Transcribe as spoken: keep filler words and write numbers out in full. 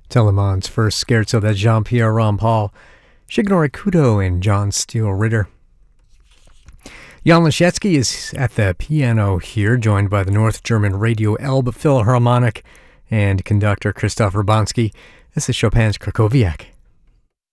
Telemann's first scherzo, that Jean-Pierre Rampal, Shigenori Kudo, and John Steele Ritter. Jan Leschetski is at the piano here, joined by the North German Radio Elbe Philharmonic and conductor Christoph Urbanski. This is Chopin's Krakowiak.